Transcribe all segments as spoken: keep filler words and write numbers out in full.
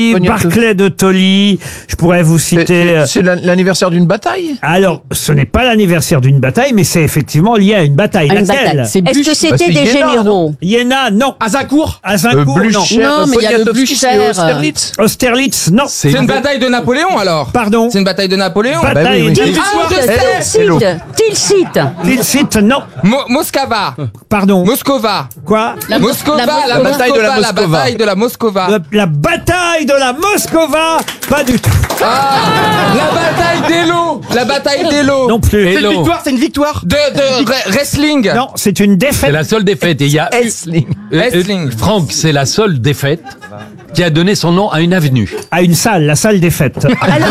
Barclay de Tolly, je pourrais vous citer... C'est l'anniversaire d'une bataille? Alors, ce n'est pas l'anniversaire d'une bataille, mais c'est effectivement lié à une bataille. Une Laquelle? bataille. Est-ce que c'était Bah, c'est des Iéna, généraux? Iéna, non. Azincourt. Azincourt, Euh, non. Blücher, Non, mais il y a le Poniatowski, Blücher, c'est Austerlitz. Austerlitz, non. C'est C'est une bataille de Napoléon alors. Pardon. C'est une bataille de Napoléon. Bataille Bah oui, oui. de Ah, je sais. Tilsit. Tilsit. Tilsit, non. Mo- Moscova. Pardon. Moscova. Quoi? La- Moscova, la la, Moscova. bataille de la Moscova, Moscova. bataille de la Moscova. La, la bataille de la Moscova? Pas du tout. Ah, la bataille d'Elo. La bataille d'Elo. Non plus. C'est une Hello. victoire, c'est une victoire. De, de re- wrestling. Non, c'est une C'est défaite. la seule défaite. Et il y a Essling. Euh, euh, Wrestling. Franck, c'est la seule défaite qui a donné son nom à une avenue. À une salle, la salle des fêtes.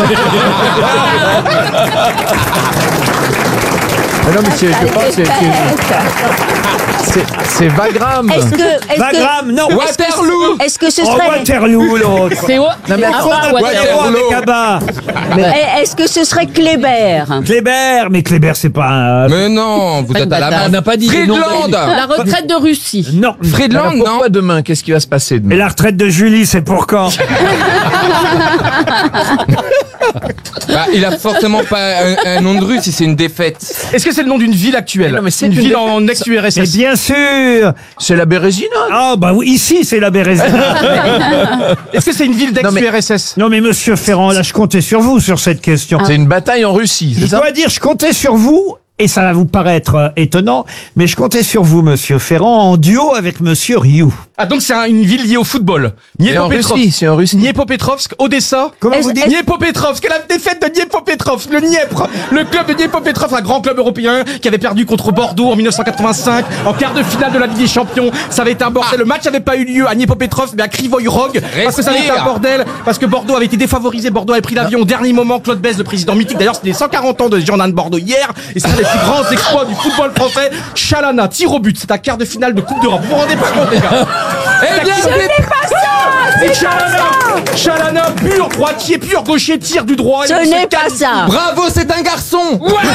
Ah non, mais c'est, je pense, que c'est, c'est, c'est, c'est Wagram. Est-ce que, est-ce Wagram, non. que, Waterloo. est-ce que ce Oh, serait, Waterloo, l'autre. c'est où? Non, mais On a Waterloo avec Abba. Eh, Est-ce que ce serait Kléber? Kléber, mais Kléber, c'est pas un... Mais non, vous Pas êtes une à la bataille. main. On n'a pas dit les noms Friedland. La retraite de Russie. Non. Friedland, Alors, non. pourquoi demain? Qu'est-ce qui va se passer Et demain? la retraite de Julie, c'est pour quand? Bah, il a forcément pas un, un nom de rue si c'est une défaite. Est-ce que c'est le nom d'une ville actuelle? Non, mais c'est une une ville défaite. en ex-U R S Mais S. bien sûr. C'est la Bérésina. Ah, bah oui, ici, c'est la Bérésina. Est-ce que c'est une ville Non, mais- d'ex-U R S S? Non, mais monsieur Ferrand, là, je comptais sur vous sur cette question. C'est une bataille en Russie, c'est Je ça? dois dire, je comptais sur vous, et ça va vous paraître euh, étonnant, mais je comptais sur vous, monsieur Ferrand, en duo avec monsieur Rioux. Ah, donc c'est un- une ville liée au football. C'est en Russie, c'est en Russie. Dniepopetrovsk, Odessa. Comment Est-ce- vous dites? Dniepopetrovsk, la défaite de Dniepopetrovsk, le Dniepr, le club de Dniepopetrovsk, un grand club européen qui avait perdu contre Bordeaux en mille neuf cent quatre-vingt-cinq en quart de finale de la Ligue des Champions. Ça avait été un bordel. Le match n'avait pas eu lieu à Dniepopetrovsk, mais à Krivoy Rog, parce que ça avait été un bordel, parce que Bordeaux avait été défavorisé. Bordeaux avait pris l'avion au dernier moment. Claude Besse, le président mythique. D'ailleurs, c'était les cent quarante ans de Girondins de Bordeaux hier, et c'est un des plus grands exploits du football français. Chalana, tir au but, c'est un quart de finale de Coupe d'Europe. Vous vous rendez pas compte, les gars? Eh bien, C'est Chalana, Chalana, pur droitier, pur gaucher, tire du droit. Ce Et n'est c'est pas calme. ça. bravo, c'est un garçon.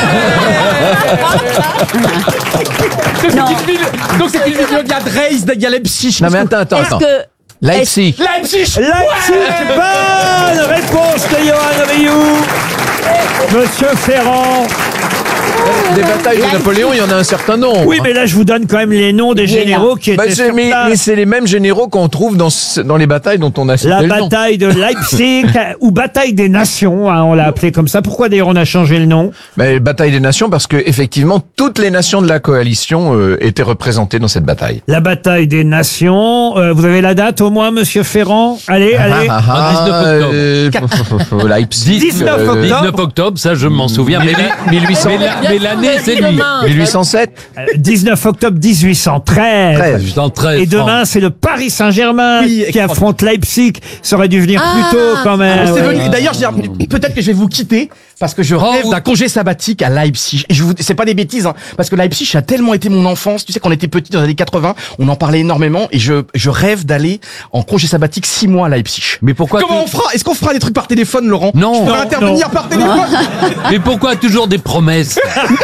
C'est une petite ville. Donc c'est une ville, il y a Dresde, il y a Leipzig. Non, mais attends, attends, Est-ce attends. que, Leipzig. Leipzig. Leipzig, bonne réponse de Johan Rioux. Monsieur Ferrand. Des batailles de Napoléon, il y en a un certain nombre. Oui, mais là, je vous donne quand même les noms des Iéna. généraux qui Bah, étaient c'est- sur mais, place. mais c'est les mêmes généraux qu'on trouve dans, ce- dans les batailles dont on a cité La le nom. bataille de Leipzig, ou bataille des nations, hein, on l'a appelé comme ça. Pourquoi d'ailleurs on a changé le nom? Bah, bataille des nations, parce que effectivement, toutes les nations de la coalition euh, étaient représentées dans cette bataille. La bataille des nations. Euh, vous avez la date au moins, monsieur Ferrand? Allez, allez. Ah, ah, dix-neuf octobre. euh, Leipzig. dix-neuf euh, octobre. dix-neuf octobre, ça je m'en souviens. Mais, la- mille huit cents. mais la- mais l'année, c'est lui. mille huit cent sept. Euh, dix-neuf octobre mille huit cent treize. treize. Juste en treize. Et demain, c'est le Paris Saint-Germain Oui, qui affronte Leipzig. Ça aurait dû venir plus tôt quand même. C'est ouais. venu. D'ailleurs, je dis, peut-être que je vais vous quitter parce que je rêve vous- d'un congé sabbatique à Leipzig. Et je vous, c'est pas des bêtises, hein, parce que Leipzig a tellement été mon enfance. Tu sais, quand on était petit dans les années quatre-vingts, on en parlait énormément, et je, je rêve d'aller en congé sabbatique six mois à Leipzig. Mais pourquoi Comment tu- on fera? Est-ce qu'on fera des trucs par téléphone, Laurent? Non. Tu pourras Non, intervenir non. par téléphone. Mais pourquoi toujours des promesses?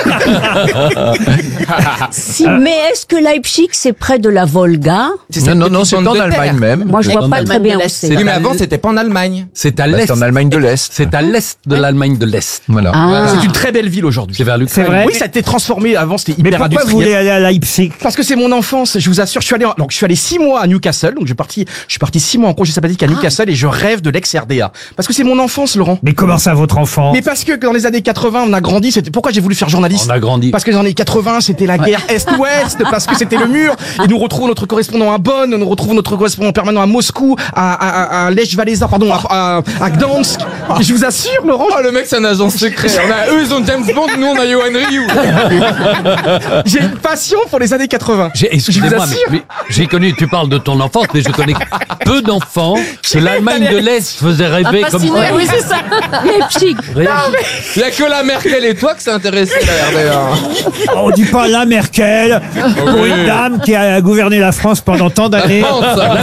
si, mais est-ce que Leipzig, c'est près de la Volga? Non, non, non, c'est en Allemagne même. Moi, je vois En pas très bien où C'est c'est. lui, mais avant, c'était pas en Allemagne. C'est à Bah, l'est. c'est en Allemagne de l'Est. C'est à l'est de l'Allemagne de l'est. Voilà. Ah. C'est une très belle ville aujourd'hui. C'est vers C'est l'Ukraine. vrai. Oui, ça a été transformé. Avant, c'était Mais hyper pourquoi vous industriel. voulez aller à Leipzig? Parce que c'est mon enfance, je vous assure. Je suis allé, en- donc je suis allé six mois à Newcastle, donc je suis parti, je suis parti six mois en congé sabbatique à Newcastle et je rêve de l'ex-R D A. Parce que c'est mon enfance, Laurent. Mais comment ça, votre enfant? Mais parce que dans les années quatre-vingts, on a grandi. C'était pourquoi j'ai voulu faire journaliste. On a grandi. Parce que dans les années quatre-vingts, c'était la guerre Est-Ouest, parce que c'était le mur. Et nous retrouvons notre correspondant à Bonn, nous retrouvons notre correspondant permanent à Moscou, à, à, à, à Lech Walesa, pardon, à, à, à Gdansk. Et je vous assure, Laurent, Oh, le mec, c'est un agent secret. On a, eux, ils ont James Bond, nous, on a Johan Rioux. j'ai une passion pour les années quatre-vingts. J'ai- Je vous Excusez-moi, mais, assure. mais j'ai connu, tu parles de ton enfance, mais je connais peu d'enfants que l'Allemagne de l'Est faisait rêver comme ça. oui, c'est ça. Leipzig. Il y a que la Merkel et toi que c'est intéressé, la R D A. On dit pas la Merkel pour une dame qui a gouverné la France pendant tant d'années. Non, ça.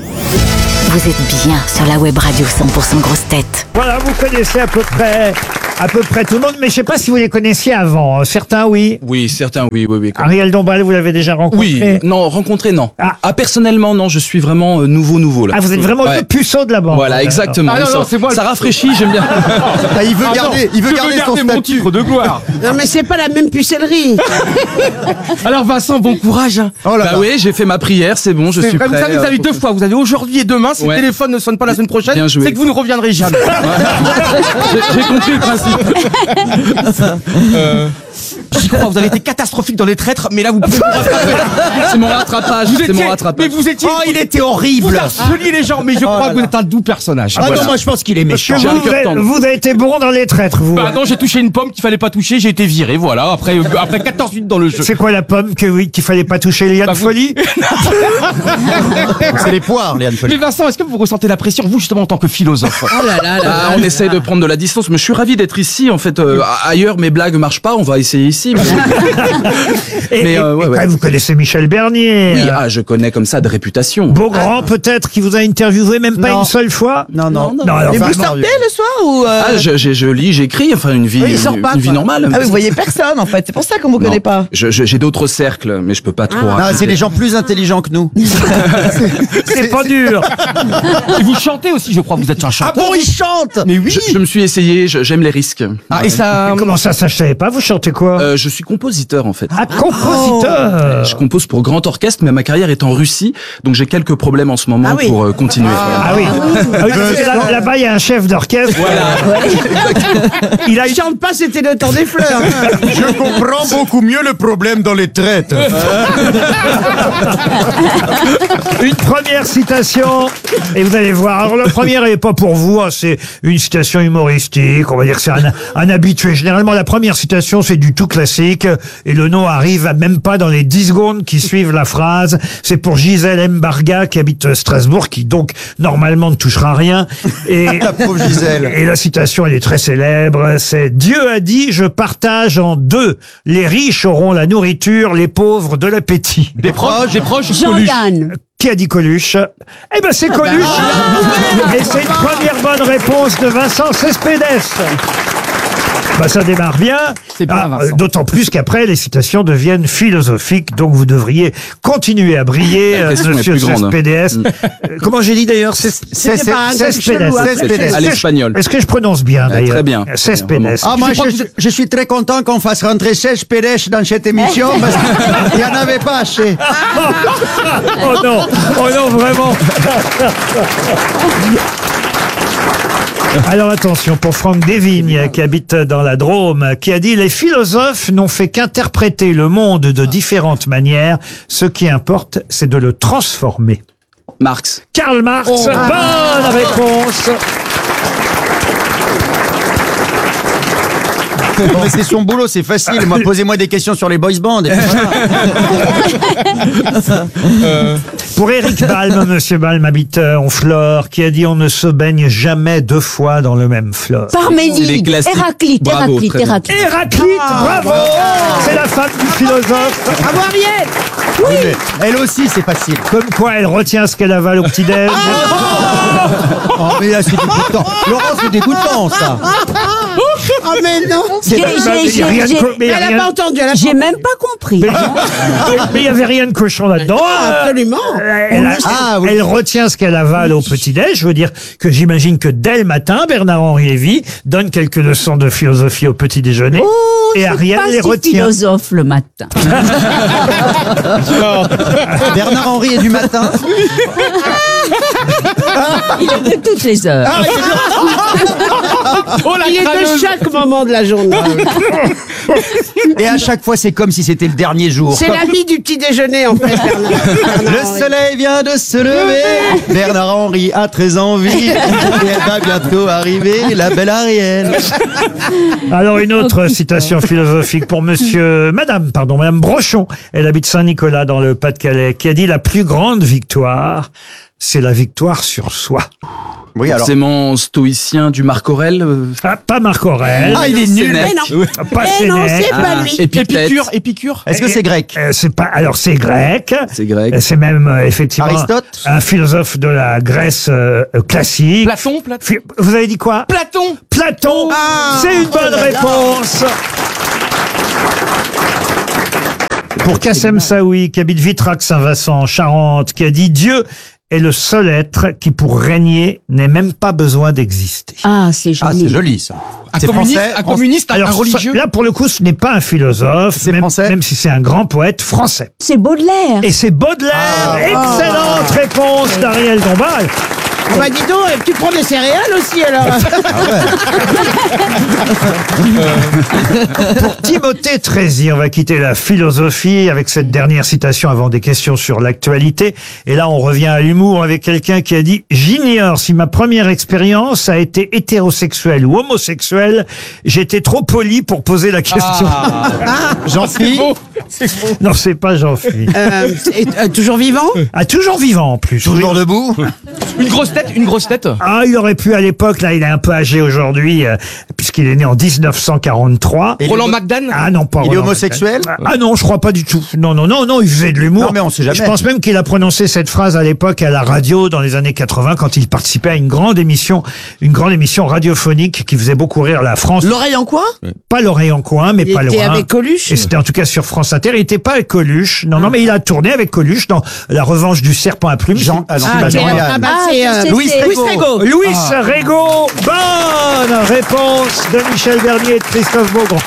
Vous êtes bien sur la web radio cent pour cent grosse tête. Voilà, vous connaissez à peu près à peu près tout le monde, mais je sais pas si vous les connaissiez avant. Certains, oui. Oui, certains, oui, oui, oui. quand même. Ariel Dombal, vous l'avez déjà rencontré? Oui, non, rencontré, non. Ah. Ah, personnellement, non, je suis vraiment euh, nouveau, nouveau, là. Ah, vous êtes vraiment Ouais. le puceau de la bande. Voilà, exactement. Ah non, ça, non, c'est moi le- ça rafraîchit, j'aime bien. Ah, il veut Ah non, garder, il veut je garder veux son garder mon statut. titre de gloire. Non, mais c'est pas la même pucellerie. Alors Vincent, bon courage. hein. Oh là Bah là. oui, j'ai fait ma prière, c'est bon, je C'est suis vrai, prêt. vous savez, vous euh, avez pour- deux fois. Vous avez aujourd'hui et demain. Si Ouais. le téléphone ne sonne pas la semaine prochaine, Bien joué. c'est que vous ne reviendrez jamais. J'ai j'ai compris le principe. Euh, J'y crois, vous avez été catastrophique dans les traîtres, mais là vous pouvez vous rattraper. C'est mon rattrapage, Vous c'est étiez, mon rattrapage. mais vous étiez. Oh, il était Vous horrible. harceliez les gens, mais je crois que vous êtes un doux personnage. Ah non, moi je pense qu'il est Parce que méchant. J'ai un vous, cœur avez- tendre. vous avez été bon dans les traîtres, vous. Bah non, j'ai touché une pomme qu'il fallait pas toucher, j'ai été viré, voilà, après, euh, après quatorze minutes dans le jeu. C'est quoi la pomme que oui, qu'il fallait pas toucher, Liane Bah, vous- Folie? C'est les poires, Léane Folie. Mais Vincent, est-ce que vous ressentez la pression, vous justement en tant que philosophe? Oh là là là. Ah, on essaye de prendre de la distance, mais je suis ravi d'être ici. En fait, euh, ailleurs mes blagues marchent pas, on va essayer ici. Mais, Et, Mais, et- euh, ouais, et ouais. quand même, vous connaissez Michel Bernier. oui, euh, ah, je connais comme ça de réputation. Beaugrand, peut-être, qui vous a interviewé même pas Non. une seule fois? Non, non. Non, alors, Et vous vraiment. sortez le soir ou euh... Ah, je, je, je lis, j'écris, enfin une vie, Oui, il sort une, pas, une vie quoi. normale. Ah oui, vous voyez personne en fait, c'est pour ça qu'on vous Non. connaît pas. Je- je- J'ai d'autres cercles, mais je peux pas trop. Non, raconter. c'est des gens plus intelligents que nous. C'est pas dur. Et vous chantez aussi, je crois, vous êtes un Ah chanteur. bon, il chante. Mais oui. Je, je me suis essayé, je- j'aime les risques. Ah, et ça. Comment ça, ça je savais pas? Vous chantez quoi? Euh, je suis compositeur en fait. Ah, compositeur. Je compose pour grand orchestre, mais ma carrière est en Russie, donc j'ai quelques problèmes en ce moment Ah oui. pour euh, continuer. Ah oui. Ah oui, parce que là- là-bas, il y a un chef d'orchestre. Il a Il une, chante pas, c'était le temps des fleurs. hein. Je comprends beaucoup mieux le problème dans les traites. une première citation. Et vous allez voir. Alors, la première n'est pas pour vous. hein, c'est une citation humoristique. On va dire que c'est un, un habitué. Généralement, la première citation, c'est du tout classique. Et le nom arrive à même pas dans les dix secondes qui suivent la phrase. C'est pour Gisèle Mbarga, qui habite Strasbourg, qui donc, normalement, ne touchera rien. Et, La pauvre Gisèle. Et la citation, elle est très célèbre. C'est « Dieu a dit, je partage en deux. Les riches auront la nourriture, les pauvres de l'appétit. » Des proches, des proches, Coluche. Jean-Yann. Qui a dit Coluche? Eh ben, c'est Coluche. Et c'est une première bonne réponse de Vincent Cespedes. Bah, ça démarre bien. C'est bien, Ah, Vincent. euh, D'autant plus qu'après, les citations deviennent philosophiques. Donc, vous devriez continuer à briller, euh, question est monsieur plus grande. Cespedes. Euh, Comment j'ai dit d'ailleurs? Ces- C'était Ces- pas un Cespedes. chelou, après. Cespedes. À Est-ce que je- l'espagnol. Est-ce que je prononce bien, Ouais, d'ailleurs? très bien. Cespedes. Vraiment. Ah, moi, Je crois je, que vous- je suis très content qu'on fasse rentrer Serge Pérez dans cette émission parce qu'il n'y en avait pas assez. Oh non, oh non, vraiment. Alors attention, pour Franck Desvignes, qui habite dans la Drôme, qui a dit « Les philosophes n'ont fait qu'interpréter le monde de différentes manières. Ce qui importe, c'est de le transformer. Marx. » Karl Marx, bonne réponse. Non, mais c'est son boulot, c'est facile. Moi, posez-moi des questions sur les boys bands. et puis voilà. Pour Éric Balme, monsieur Balme habite euh, Honfleur, qui a dit « On ne se baigne jamais deux fois dans le même fleuve. » C'est des Parménide. classiques. Héraclite. Bravo, Héraclite. très bien. Héraclite. Héraclite, bravo. C'est la femme du philosophe. Bravo Ariel. Oui, mais elle aussi, c'est facile. Comme quoi elle retient ce qu'elle avale au petit-déj. Oh, mais là, c'est dégoûtant. Laurent, c'est dégoûtant, ça. Oh mais non. J'ai- Bah, mais j'ai- il y a rien de j'ai- co- mais il y a Elle a rien- pas entendu, elle a J'ai pas même pas compris. Mais mais il n'y avait rien de cochon là-dedans. Ah, absolument. Euh, Elle, a- Ah, oui. elle retient ce qu'elle avale au petit-déj. Je veux dire que j'imagine que dès le matin, Bernard-Henri Lévy donne quelques leçons de philosophie au petit-déjeuner. Oh, et je suis Ariel pas les si retient. philosophe le matin. Bernard Henry est du matin. Il est de toutes les heures. Oh la Il est de crâneuse. chaque moment de la journée. Et à chaque fois, c'est comme si c'était le dernier jour. C'est l'ami du petit déjeuner en fait. Bernard- Bernard Le Henry. soleil vient de se lever. Bernard Henry a très envie. Et elle va bientôt arriver, la belle Ariel. Alors une autre citation philosophique pour monsieur, madame, pardon, madame Brochon. Elle habite Saint-Nicolas dans le Pas-de-Calais, qui a dit « La plus grande victoire, c'est la victoire sur soi. Oui, alors. Forcément stoïcien du Marc Aurèle. euh, Ah, pas Marc Aurèle. Ah, il est nul. Sénèque. Mais non, Pas Eh non, Sénèque. c'est pas lui. Épictète. Épicure, Épicure. Est-ce que c'est grec? Euh, c'est pas. Alors c'est grec. C'est grec. Euh, C'est même euh, effectivement Aristote? un philosophe de la Grèce euh, euh, classique. Platon, Platon. Fi- Vous avez dit quoi? Platon. Platon. Ah. C'est une bonne réponse. Pour Kassem Saoui, qui habite Vitrac-Saint-Vincent, en Charente, qui a dit Dieu est le seul être qui, pour régner, n'ait même pas besoin d'exister. Ah, c'est Ah, joli. c'est joli, ça. Un C'est communiste, français, un France- communiste, un, un Alors, religieux. ça- là, pour le coup, ce n'est pas un philosophe, C'est même, français même si c'est un grand poète français. C'est Baudelaire. Et c'est Baudelaire. Excellente réponse d'Ariel Dombal. Ah bah dis donc, tu prends des céréales aussi alors. Pour Timothée Trézy, on va quitter la philosophie avec cette dernière citation avant des questions sur l'actualité. Et là, on revient à l'humour avec quelqu'un qui a dit « J'ignore si ma première expérience a été hétérosexuelle ou homosexuelle. J'étais trop poli pour poser la question. Jean-Philippe. Non, c'est pas Jean-Philippe. Euh, c'est- euh, toujours vivant? Ah, toujours vivant en plus. Toujours debout. Une grosse tête, une grosse tête. Ah, il aurait pu à l'époque, là, il est un peu âgé aujourd'hui, euh, puisqu'il est né en dix-neuf cent quarante-trois. Et Roland le- McDan. Ah non, pas Il est Roland homosexuel? McDan. Ah non, je crois pas du tout. Non, non, non, non, il faisait de l'humour. Non, mais on sait jamais. Je pense même qu'il a prononcé cette phrase à l'époque à la radio dans les années quatre-vingts quand il participait à une grande émission, une grande émission radiophonique qui faisait beaucoup rire la France. L'oreille en quoi? Pas l'oreille en coin, mais Il pas était loin. avec Coluche? Et c'était en tout cas sur France Inter. Il était pas avec Coluche. Non, non, mais il a tourné avec Coluche dans La Revanche du Serpent à plumes. Jean, ah non, Ah, c'est pas c'est- Jean-Yann. ah bah Ah, c'est je euh, sais, Louis c'est- Louis Rego. Louis Rego. Bonne réponse de Michel Bernier et de Christophe Beaugrand.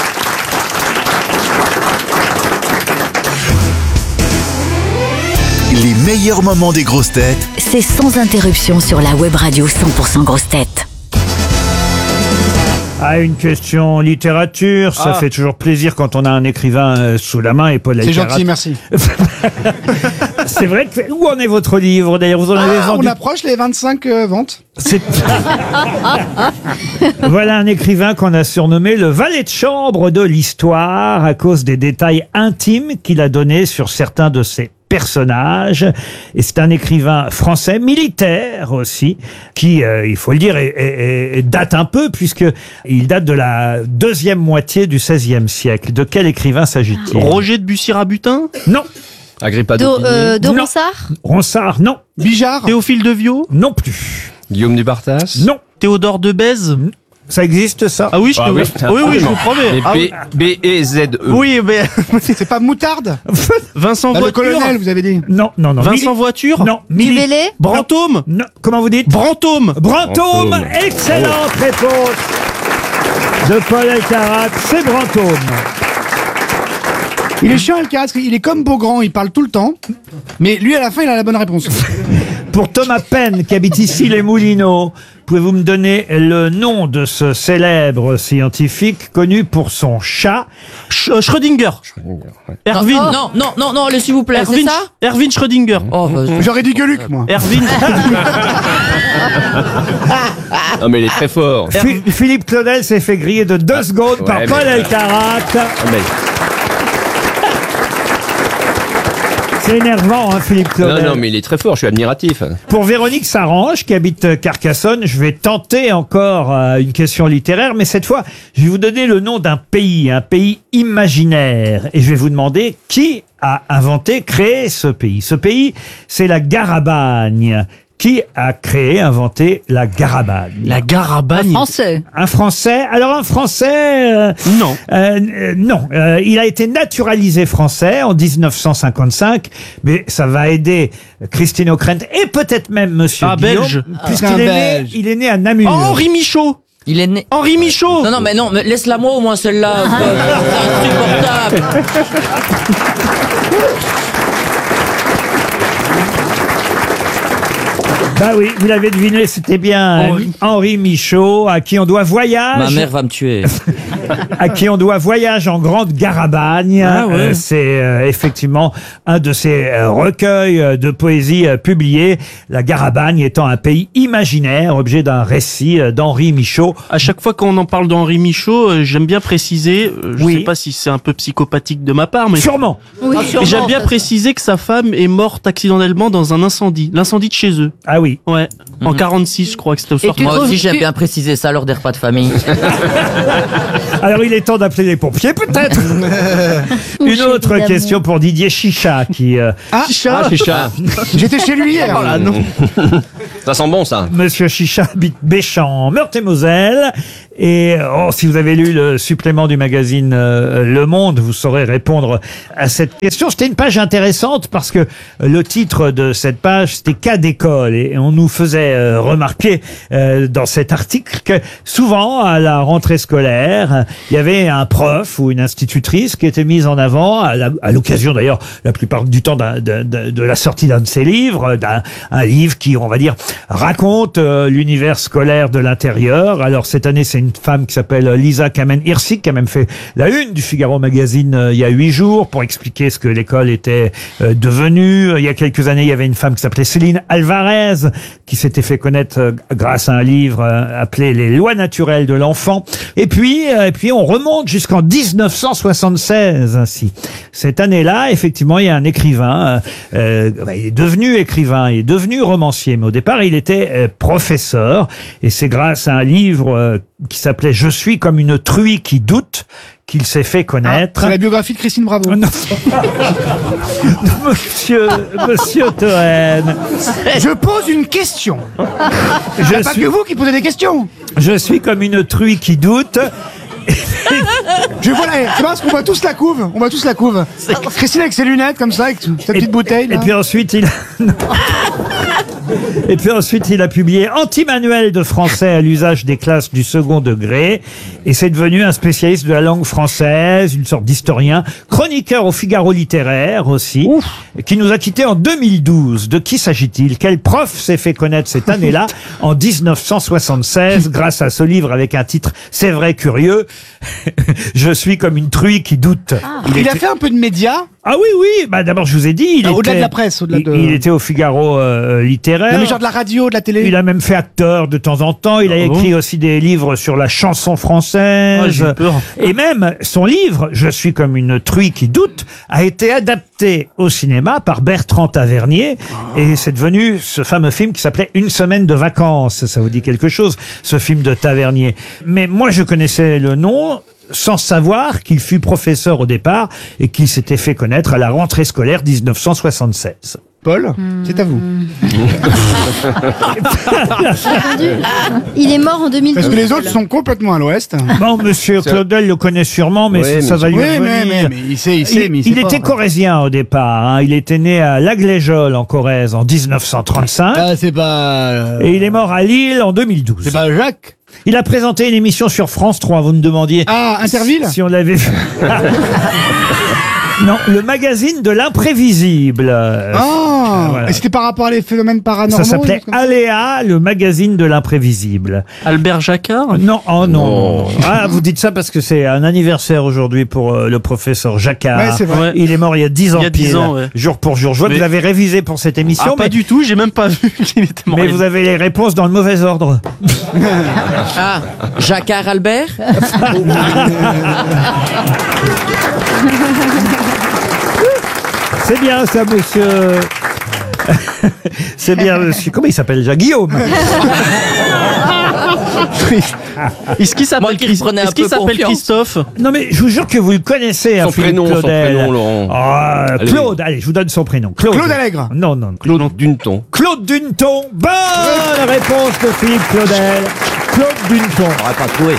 Les meilleurs moments des grosses têtes C'est sans interruption sur la web radio cent pour cent grosses têtes. Ah, une question littérature, ça Ah. fait toujours plaisir quand on a un écrivain euh, sous la main et Paul C'est Alcarat. gentil, merci. C'est vrai que où en est votre livre d'ailleurs? Vous en avez Ah, vendu. on approche les vingt-cinq euh, ventes. C'est- Voilà un écrivain qu'on a surnommé le valet de chambre de l'histoire à cause des détails intimes qu'il a donnés sur certains de ses personnages. Et c'est un écrivain français, militaire aussi, qui, euh, il faut le dire, est- est- est- date un peu puisque il date de la deuxième moitié du seizième siècle. De quel écrivain s'agit-il? Roger de Bussy-Rabutin. Non. Agrippa De, euh, de Non. Ronsard. Ronsard, non. Bijard. Théophile de Viau. Non plus. Guillaume du Bartas. Non. Théodore de Bèze. Ça existe, ça? Ah oui, je Ah te- oui, oui, oui, je vous absolument. promets. Mais Ah oui. B, B, E, Z, E. Oui, mais C'est pas Moutarde. Vincent Bah, le Voiture. colonel, vous avez dit. Non, non, non. Vincent Mili- Voiture. Non. Mili- Duvélé. Brantôme. Non. Comment vous dites? Brantôme. Brantôme. Brantôme. Excellente réponse de Paul Alcarat. C'est Brantôme. Il est chiant, Alcaraz, parce qu'il est comme Beaugrand, il parle tout le temps. Mais lui, à la fin, il a la bonne réponse. Pour Thomas Penn, qui habite ici les Moulineaux, pouvez-vous me donner le nom de ce célèbre scientifique connu pour son chat? Sch- euh, Schrödinger. Erwin. Non, non, non, non, allez, s'il vous plaît, c'est Erwin, ça? Erwin Schrödinger. Oh, bah, J'aurais dit que Luc, moi. Erwin. Non, mais il est très fort. Phi- Philippe Claudel s'est fait griller de deux secondes par ouais, Paul mais- Alcarat. Ah, mais- C'est énervant, hein, Philippe Claudel. Non, non, mais il est très fort, je suis admiratif. Pour Véronique Sarange, qui habite euh, Carcassonne, je vais tenter encore euh, une question littéraire, mais cette fois, je vais vous donner le nom d'un pays, un pays imaginaire, et je vais vous demander qui a inventé, créé ce pays. Ce pays, c'est la Garabagne. Qui a créé, inventé la Garabagne? La Garabagne. Français. Un Français. Alors un Français. euh, Non. euh, euh, non. Euh, il a été naturalisé français en dix-neuf cent cinquante-cinq, mais ça va aider Christine O'Krent et peut-être même Monsieur Ah, Guillaume, belge. puisqu'il Ah, est né, belge. il est né à Namur. Oh, Henri Michaud. Il est né. Henri Michaud. Non, non, mais non, mais laisse-la moi au moins celle-là. C'est insupportable. Bah oui, vous l'avez deviné, c'était bien Henri. Henri Michaud, à qui on doit Voyage. Ma mère va me tuer. à qui on doit Voyage en Grande Garabagne. Ah ouais. Euh, c'est euh, effectivement un de ces euh, recueils euh, de poésie euh, publiés. La Garabagne étant un pays imaginaire, objet d'un récit euh, d'Henri Michaud. À chaque fois qu'on en parle d'Henri Michaud, euh, j'aime bien préciser, euh, je Oui. sais pas si c'est un peu psychopathique de ma part, mais Sûrement. Oui, mais j'aime bien préciser que sa femme est morte accidentellement dans un incendie, l'incendie de chez eux. Ah oui. Ouais, en quarante-six, je crois que c'était au soir. Moi aussi, j'aime bien préciser ça lors des repas de famille. Alors il est temps d'appeler les pompiers peut-être. Une autre évidemment. question pour Didier Chicha qui euh, Ah, Chicha. Chicha. J'étais chez lui hier. Oh là, non. Ça sent bon, ça. Monsieur Chicha habite Béchamp, Meurthe-et-Moselle. Et oh, si vous avez lu le supplément du magazine euh, Le Monde, vous saurez répondre à cette question. C'était une page intéressante parce que le titre de cette page, c'était cas d'école. Et on nous faisait euh, remarquer euh, dans cet article que souvent, à la rentrée scolaire, il y avait un prof ou une institutrice qui était mise en avant, à la- à l'occasion d'ailleurs, la plupart du temps, d'un- de, de- de la sortie d'un de ses livres, d'un un livre qui, on va dire, raconte euh, l'univers scolaire de l'intérieur. Alors cette année, c'est une femme qui s'appelle Lisa Kamen-Hirsig, qui a même fait la une du Figaro Magazine euh, il y a huit jours pour expliquer ce que l'école était euh, devenue. Il y a quelques années, il y avait une femme qui s'appelait Céline Alvarez, qui s'était fait connaître euh, grâce à un livre euh, appelé Les lois naturelles de l'enfant. Et puis, euh, et puis on remonte jusqu'en dix-neuf cent soixante-seize ainsi. Cette année-là, effectivement, il y a un écrivain, euh, euh, bah, il est devenu écrivain, il est devenu romancier, mais au départ, il était euh, professeur, et c'est grâce à un livre euh, qui s'appelait « Je suis comme une truie qui doute » qu'il s'est fait connaître. C'est la biographie de Christine Bravo. Non. Monsieur, Monsieur Toen. Je pose une question. Je Il n'y a pas suis- que vous qui posez des questions. Je suis comme une truie qui doute. Je vois la... C'est parce qu'on voit tous la couve. On voit tous la couve. Christine avec ses lunettes comme ça, avec sa petite bouteille. Et là. puis ensuite, il a... Et puis ensuite, il a publié Anti-manuel de français à l'usage des classes du second degré. Et c'est devenu un spécialiste de la langue française, une sorte d'historien, chroniqueur au Figaro littéraire aussi, qui nous a quittés en deux mille douze. De qui s'agit-il? Quel prof s'est fait connaître cette année-là, en dix-neuf cent soixante-seize, grâce à ce livre avec un titre « C'est vrai curieux ». Je suis comme une truie qui doute. Il, était- a fait un peu de médias. Ah oui, oui, bah d'abord je vous ai dit, il Ah, était... au-delà de la presse, au-delà il- de- Il était au Figaro euh, littéraire. Non, mais genre de la radio, de la télé. Il a même fait acteur de temps en temps. Il a Ah bon écrit aussi des livres sur la chanson française. Ah, j'ai eu peur. Et même son livre, Je suis comme une truie qui doute, a été adapté au cinéma par Bertrand Tavernier. Et c'est devenu ce fameux film qui s'appelait Une semaine de vacances. Ça vous dit quelque chose, ce film de Tavernier. Mais moi, je connaissais le nom sans savoir qu'il fut professeur au départ et qu'il s'était fait connaître à la rentrée scolaire dix-neuf cent soixante-seize. Paul, c'est à vous. Il est mort en deux mille douze. Parce que les autres sont complètement à l'ouest. Bon, monsieur Claudel le connaît sûrement, mais Oui, ça, ça va lui oui, mais, revenir. mais, mais il sait, il sait, Il, mais il, il sait était pas. corrézien au départ. Hein. Il était né à Lagléjol en Corrèze en dix-neuf cent trente-cinq. Ah, c'est pas. euh, Et il est mort à Lille en deux mille douze. C'est pas Jacques. Il a présenté une émission sur France trois. Vous me demandiez Ah, Interville. si on l'avait vu. Non, le magazine de l'imprévisible. Euh, Ah, voilà. et c'était par rapport à les phénomènes paranormaux. Ça s'appelait des trucs comme ça Aléa, le magazine de l'imprévisible. Albert Jacquard. Non, oh non. Ah, vous dites ça parce que c'est un anniversaire aujourd'hui pour euh, le professeur Jacquard. Ouais, c'est vrai. Ouais. Il est mort il y a dix ans Il y a dix pile, ans, ouais. jour pour jour. Je vois que Mais- vous avez révisé pour cette émission, Ah, pas mais, du tout, j'ai même pas vu qu'il était mort. mais vous avez les réponses dans le mauvais ordre. Ah, Jacquard Albert. C'est bien ça, monsieur. C'est bien, monsieur. Comment il s'appelle déjà? Guillaume. Est-ce qu'il Moi s'appelle qui Chris- prenais un est-ce qu'il peu s'appelle confiance. Christophe? Non, mais je vous jure que vous le connaissez, hein, Son Philippe prénom, son Claudel. prénom, Laurent. Ah, Allez. Claude, allez, je vous donne son prénom. Claude. Claude Allègre. Non, non. Claude Duneton. Claude Duneton. Bonne réponse de Philippe Claudel. Claude Duneton. On n'aurait pas trouvé.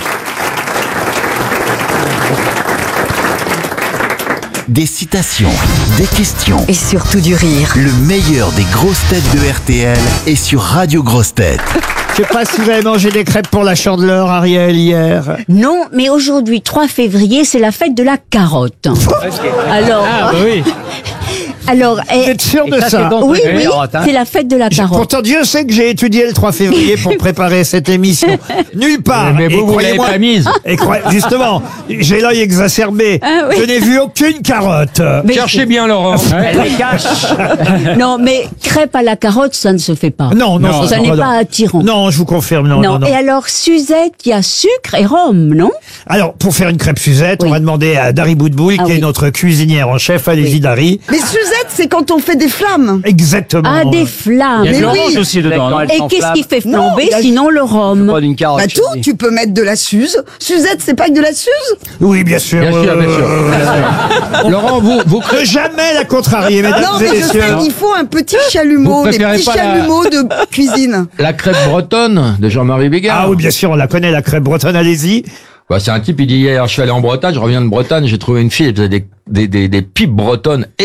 Des citations, des questions, Et surtout du rire. le meilleur des grosses têtes de R T L est sur Radio Grosses Têtes. Je sais pas si vous avez mangé des crêpes pour la Chandeleur, Ariel, hier. Non, mais aujourd'hui, trois février, c'est la fête de la carotte. Alors, Ah, bah oui. Alors, Vous eh, êtes sûr de ça, ça c'est donc- oui, Oui, oui, carotte, hein. c'est la fête de la J'ai- carotte. Pourtant, Dieu sait que j'ai étudié le trois février pour préparer cette émission. Nulle part. Mais Et vous, vous l'avez croyez-moi- pas mise. Et croyez- justement, j'ai l'œil exacerbé. Ah oui. Je n'ai vu aucune carotte. Mais Cherchez bien, Laurent. Elle les cache. c'est- Non, mais crêpe à la carotte, ça ne se fait pas. Non, non, Non, ça se n'est fera pas attirant. Non, je vous confirme, non, non, non. Et alors, Suzette, il y a sucre et rhum, non? Alors, pour faire une crêpe Suzette, Oui. on va demander à Dari Boudboul, Ah qui est oui. notre cuisinière en chef. Allez-y, Dari. Mais Suzette, c'est quand on fait des flammes. Exactement. Ah, des flammes. Il y a de Mais l'orange oui. aussi dedans. non Et qu'est-ce qui fait Non, flamber il y a- sinon le rhum? Pas d'une carotte. Bah tout, tu peux mettre de la Suze. Suzette, c'est pas que de la Suze? Oui, bien sûr. Bien sûr, bien sûr. Euh, Laurent, vous, vous, Ne jamais la contrarier, mesdames Non, et mais je messieurs. sais, il faut un petit chalumeau, Vous des préférez petits pas la- chalumeaux de cuisine. La crêpe bretonne de Jean-Marie Bigard. Ah oui, bien sûr, on la connaît, la crêpe bretonne, allez-y. Bah, c'est un type, il dit hier, je suis allé en Bretagne, je reviens de Bretagne, j'ai trouvé une fille, elle faisait des, des, des, des pipes bretonnes